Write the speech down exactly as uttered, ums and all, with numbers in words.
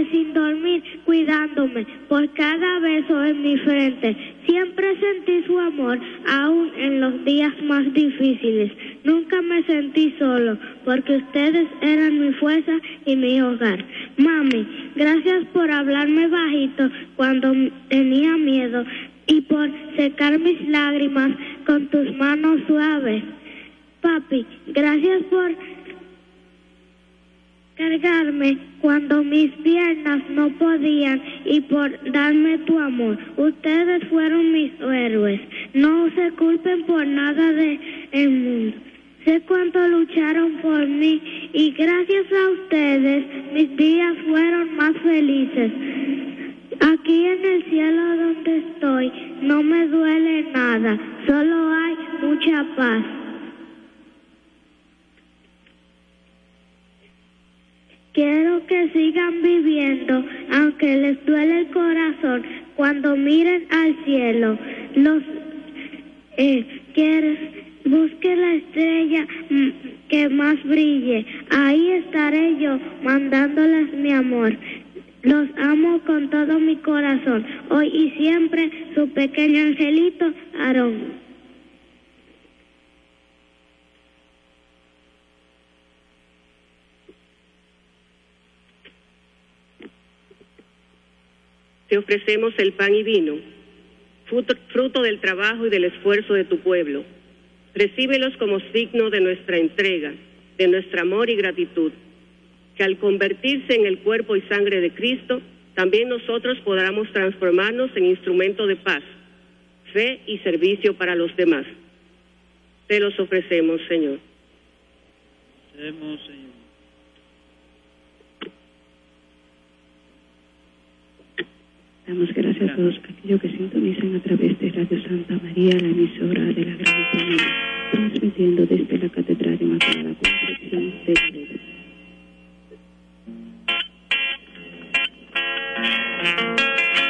noches sin dormir, cuidándome por cada beso en mi frente. Siempre sentí su amor, aún en los días más difíciles. Nunca me sentí solo, porque ustedes eran mi fuerza y mi hogar. Mami, gracias por hablarme bajito cuando tenía miedo y por secar mis lágrimas con tus manos suaves. Papi, gracias por cargarme cuando mis piernas no podían y por darme tu amor. Ustedes fueron mis héroes. No se culpen por nada del mundo. Sé cuánto lucharon por mí y gracias a ustedes mis días fueron más felices. Aquí en el cielo donde estoy no me duele nada, solo hay mucha paz. Quiero que sigan viviendo, aunque les duele el corazón, cuando miren al cielo. Los eh, quiero, busque la estrella que más brille. Ahí estaré yo, mandándoles mi amor. Los amo con todo mi corazón, hoy y siempre, su pequeño angelito, Aarón. Te ofrecemos el pan y vino, fruto, fruto del trabajo y del esfuerzo de tu pueblo. Recíbelos como signo de nuestra entrega, de nuestro amor y gratitud, que al convertirse en el cuerpo y sangre de Cristo, también nosotros podamos transformarnos en instrumento de paz, fe y servicio para los demás. Te los ofrecemos, Señor. Ofrecemos, Señor. Damos gracias a todos aquellos que sintonizan a través de Radio Santa María, la emisora de la Gran Familia, transmitiendo desde la Catedral de Inmaculada Concepción.